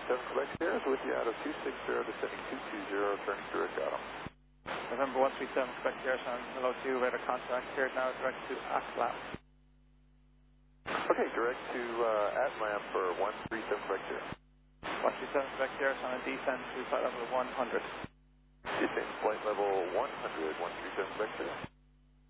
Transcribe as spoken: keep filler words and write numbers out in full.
seven Quebec Sierra is with you out of two six zero, descending two two zero, turning direct Adam. November one three seven Quebec Sierra, on hello to you, radar contact, cleared now, direct to Atlam. Okay, direct to uh, Atlam for one three seven Quebec Sierra. one three seven Quebec Sierra, on a descent to flight level one hundred. Descend flight level one hundred, one three seven Quebec Sierra.